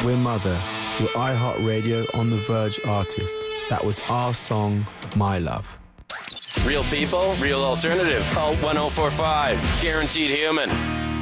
We're Mother. We're iHeartRadio on the Verge artist. That was our song, My Love. Real people, real alternative. Cult 1045. Guaranteed human.